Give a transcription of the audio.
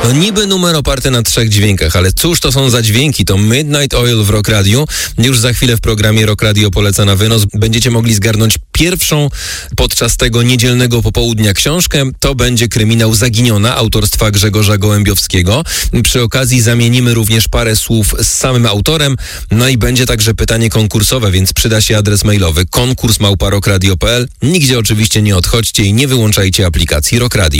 No niby numer oparty na 3 dźwiękach, ale cóż to są za dźwięki? To Midnight Oil w Rock Radio. Już za chwilę w programie Rock Radio poleca na wynos. Będziecie mogli zgarnąć pierwszą podczas tego niedzielnego popołudnia książkę. To będzie kryminał Zaginiona autorstwa Grzegorza Gołębiowskiego. Przy okazji zamienimy również parę słów z samym autorem. No i będzie także pytanie konkursowe, więc przyda się adres mailowy konkurs@rockradio.pl. Nigdzie oczywiście nie odchodźcie i nie wyłączajcie aplikacji Rock Radio.